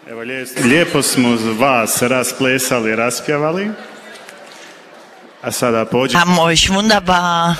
Evo lijepo smo vas rasplesali, raspjevali. A sada haben euch wunderbar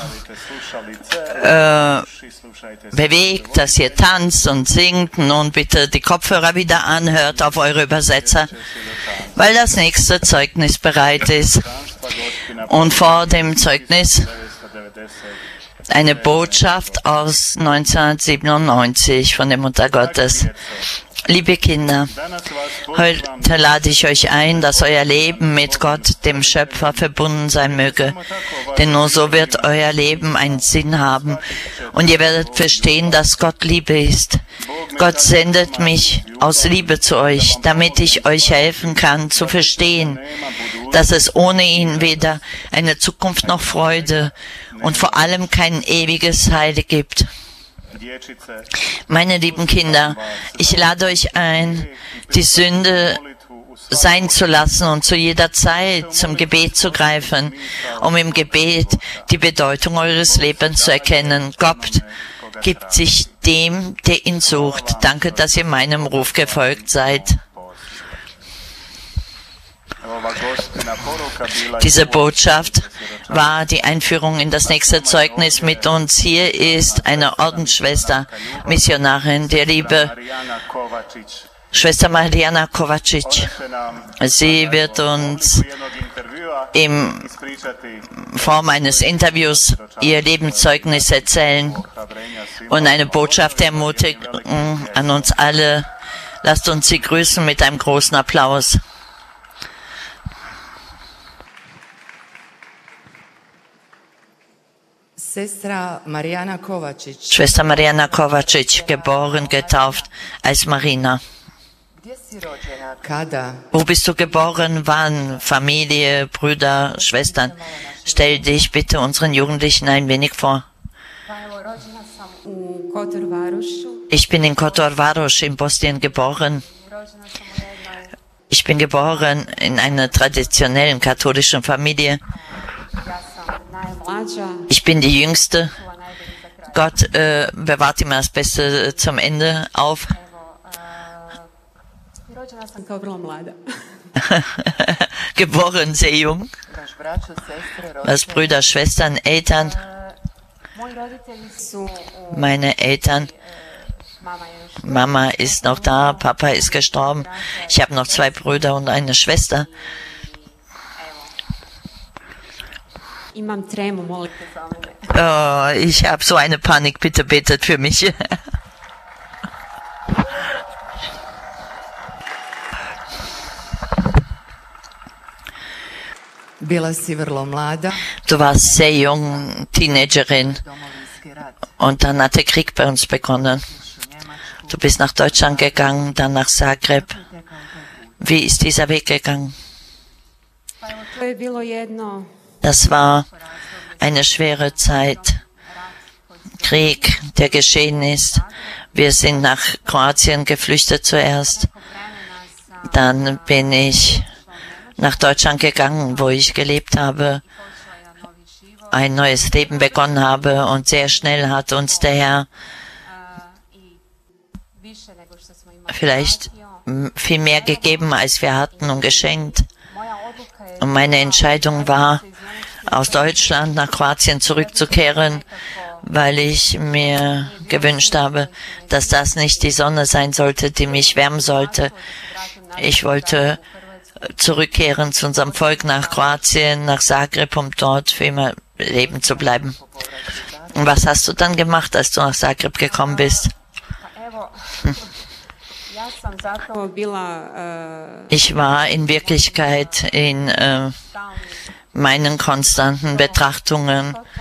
bewegt, dass ihr tanzt und singt. Nun bitte die Kopfhörer wieder anhört auf eure Übersetzer, weil das nächste Zeugnis bereit ist. Und vor dem Zeugnis eine Botschaft aus 1997 von der Mutter Gottes. Liebe Kinder, heute lade ich euch ein, dass euer Leben mit Gott, dem Schöpfer, verbunden sein möge. Denn nur so wird euer Leben einen Sinn haben. Und ihr werdet verstehen, dass Gott Liebe ist. Gott sendet mich aus Liebe zu euch, damit ich euch helfen kann, zu verstehen, dass es ohne ihn weder eine Zukunft noch Freude und vor allem kein ewiges Heil gibt. Meine lieben Kinder, ich lade euch ein, die Sünde sein zu lassen und zu jeder Zeit zum Gebet zu greifen, um im Gebet die Bedeutung eures Lebens zu erkennen. Gott gibt sich dem, der ihn sucht. Danke, dass ihr meinem Ruf gefolgt seid. Diese Botschaft war die Einführung in das nächste Zeugnis mit uns. Hier ist eine Ordensschwester, Missionarin, der liebe Schwester Mariana Kovacic. Sie wird uns in Form eines Interviews ihr Lebenszeugnis erzählen und eine Botschaft der Ermutigung an uns alle. Lasst uns sie grüßen mit einem großen Applaus. Schwester Mariana Kovacic, geboren, getauft als Marina. Wo bist du geboren? Wann? Familie, Brüder, Schwestern? Stell dich bitte unseren Jugendlichen ein wenig vor. Ich bin in Kotor Varoš in Bosnien geboren. Ich bin geboren in einer traditionellen katholischen Familie. Ich bin die Jüngste. Gott bewahrt immer das Beste zum Ende auf. Geboren sehr jung. Was Brüder, Schwestern, Eltern. Meine Eltern. Mama ist noch da, Papa ist gestorben. Ich habe noch 2 Brüder und eine Schwester. Oh, ich habe so eine Panik, bitte betet für mich. Du warst sehr jung, Teenagerin, und dann hat der Krieg bei uns begonnen. Du bist nach Deutschland gegangen, dann nach Zagreb. Wie ist dieser Weg gegangen? Das war eine schwere Zeit. Krieg, der geschehen ist. Wir sind nach Kroatien geflüchtet zuerst. Dann bin ich nach Deutschland gegangen, wo ich gelebt habe, ein neues Leben begonnen habe, und sehr schnell hat uns der Herr vielleicht viel mehr gegeben, als wir hatten, und geschenkt. Und meine Entscheidung war, aus Deutschland nach Kroatien zurückzukehren, weil ich mir gewünscht habe, dass das nicht die Sonne sein sollte, die mich wärmen sollte. Ich wollte zurückkehren zu unserem Volk nach Kroatien, nach Zagreb, um dort für immer leben zu bleiben. Und was hast du dann gemacht, als du nach Zagreb gekommen bist? Ich war in Wirklichkeit in meinen konstanten Betrachtungen